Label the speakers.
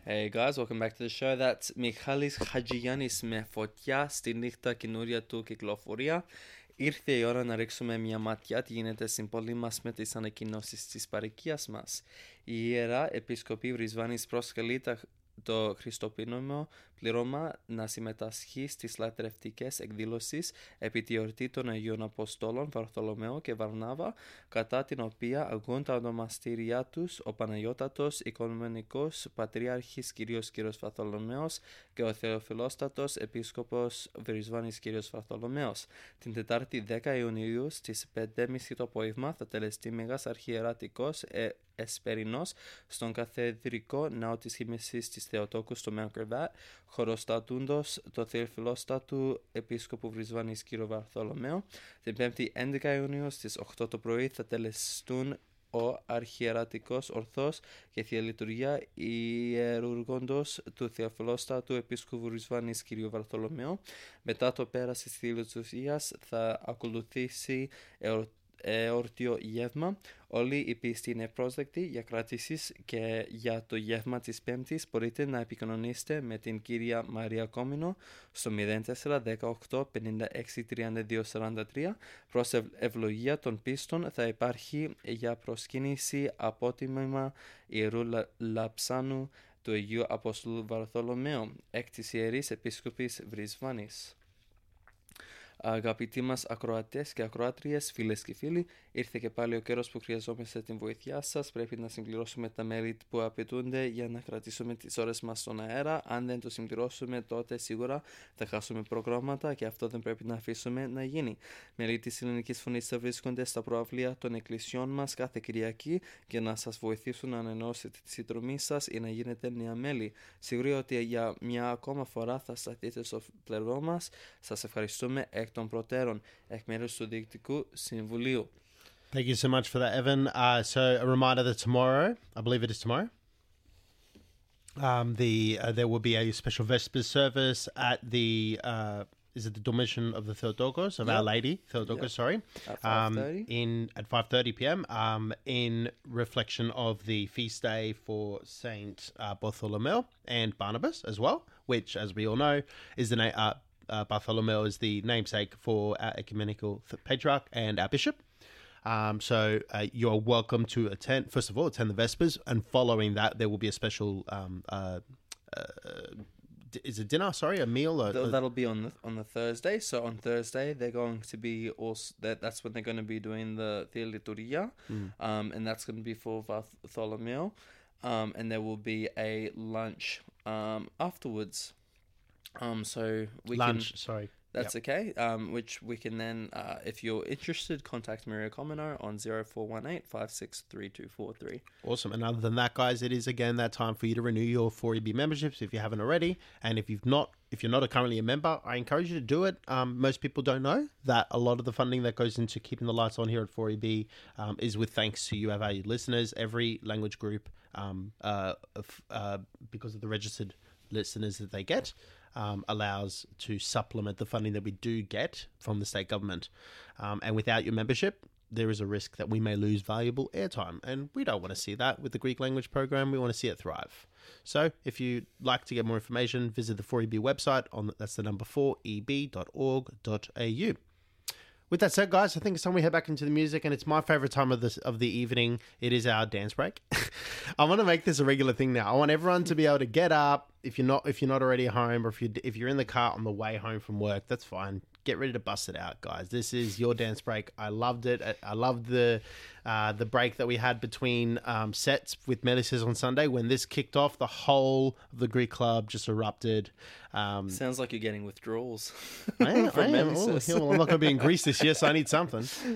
Speaker 1: Hey guys, welcome back to the show. That's Michalis Χατζηγιάννης με φωτιά στη νύχτα καινούρια του κυκλοφορία. Ήρθε η ώρα να ρίξουμε μια ματιά τι γίνεται στην πόλη μας με τις ανακοινώσεις της παροικίας μας. Η Ιερά Επισκοπή Βρισβάνης προσκαλεί το χριστοπίνωμο πληρώμα να συμμετασχεί στις λατρευτικές εκδήλωσεις επί τη εορτή των Αγίων Αποστόλων Βαρθολομαίο και Βαρνάβα, κατά την οποία αγούν τα ονομαστήριά τους ο Παναγιώτατος Οικουμενικός Πατριάρχης Κύριος Βαρθολομαίος και ο Θεοφιλόστατος Επίσκοπος Βρισβάνης Κύριος Βαρθολομαίος. Την Τετάρτη 10 Ιουνίου στις 5.30 το απόγευμα θα τελεστεί Μέγας Αρχιερατικός Εσπερινός στον καθεδρικό ναό της Χήμεσης της Θεοτόκου στο Μέλκερβάτ, χωροστατούντος το Θεοφιλόστατου Επίσκοπου Βρισβάνης Κύριο Βαρθολομαίο. Την 5η 11 Ιουνίου στις 8 το πρωί θα τελεστούν ο Αρχιερατικός Ορθός και Θεία Λειτουργία Ιερουργόντος του Θεοφιλόστατου Επίσκοπου Βρισβάνης Κύριου Βαρθολομαίου. Μετά το πέρας της Θείας Λειτουργίας θα ακολουθήσει εορτίο γεύμα. Όλοι οι πιστοί είναι πρόσδεκτοι για κρατήσεις και για το γεύμα της Πέμπτης μπορείτε να επικοινωνήσετε με την κυρία Μαρία Κόμινο στο 04 18 56 32 43. Προς ευλογία των πίστων θα υπάρχει για προσκύνηση απότιμημα Ιερού Λαψάνου του Αγίου Απόστολου Βαρθολομαίου, εκ της Ιερής Επίσκοπης Βρισβάνης. Αγαπητοί μας ακροατές και ακροάτριες, φίλες και φίλοι, ήρθε και πάλι ο καιρός που χρειαζόμαστε την βοήθειά σας. Πρέπει να συμπληρώσουμε τα μέλη που απαιτούνται για να κρατήσουμε τις ώρες μας στον αέρα. Αν δεν το συμπληρώσουμε, τότε σίγουρα θα χάσουμε προγράμματα και αυτό δεν πρέπει να αφήσουμε να γίνει. Μέλη της Ελληνικής Φωνής θα βρίσκονται στα προαυλία των εκκλησιών μας κάθε Κυριακή για να σας βοηθήσουν να ανανεώσετε τη συνδρομή σας ή να γίνετε νέα μέλη. Σίγουροι ότι για μια ακόμα φορά θα σταθείτε στο πλευρό μας. Σας ευχαριστούμε εκ των προτέρων, εκ μέρους του Διοικητικού Συμβουλίου.
Speaker 2: Thank you so much for that, Evan. So a reminder that tomorrow, I believe it is tomorrow, there will be a special Vespers service at the is it the Dormition of the Theotokos of Our Lady Theotokos? Sorry,
Speaker 1: at 5:30
Speaker 2: at 5:30 p.m. In reflection of the feast day for Saint Bartholomew and Barnabas as well, which, as we all know, is the Bartholomew is the namesake for our ecumenical patriarch and our bishop. So you're welcome to attend. First of all, attend the Vespers, and following that, there will be a special. Is it dinner? Sorry, a meal.
Speaker 1: That'll be on the Thursday. So on Thursday, they're going to be also that's when they're going to be doing the Thea Liturgia, and that's going to be for Bartholomew, and there will be a lunch afterwards. So we
Speaker 2: lunch.
Speaker 1: Can,
Speaker 2: sorry.
Speaker 1: That's okay. Which we can then, if you're interested, contact Maria Comino on 0418 563243.
Speaker 2: Awesome. And other than that, guys, it is again that time for you to renew your 4EB memberships if you haven't already. And if you're not currently a member, I encourage you to do it. Most people don't know that a lot of the funding that goes into keeping the lights on here at 4EB is with thanks to you, our valued listeners. Every language group, because of the registered listeners that they get, allows to supplement the funding that we do get from the state government. And without your membership, there is a risk that we may lose valuable airtime. And we don't want to see that with the Greek language program. We want to see it thrive. So if you'd like to get more information, visit the 4EB website. That's the number 4eb.org.au. With that said, guys, I think it's time we head back into the music, and it's my favorite time of the evening. It is our dance break. I want to make this a regular thing now. I want everyone to be able to get up if you're not already home, or if you're in the car on the way home from work. That's fine. Get ready to bust it out, guys. This is your dance break. I loved it. I loved the break that we had between sets with Melissa's on Sunday. When this kicked off, the whole of the Greek club just erupted.
Speaker 1: Sounds like you're getting withdrawals.
Speaker 2: I am. I'm not going to be in Greece this year, so I need something.